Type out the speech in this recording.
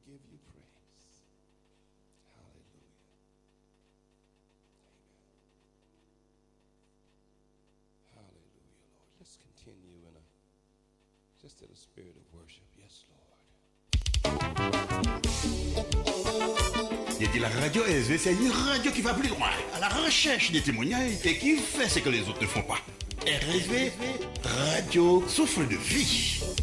give you praise. Hallelujah. Amen. Hallelujah, Lord. Let's continue just in a spirit of worship. Yes, Lord. Il dit la radio SV, c'est une radio qui va plus loin, à la recherche des témoignages et qui fait ce que les autres ne font pas. RSV, radio souffle de vie.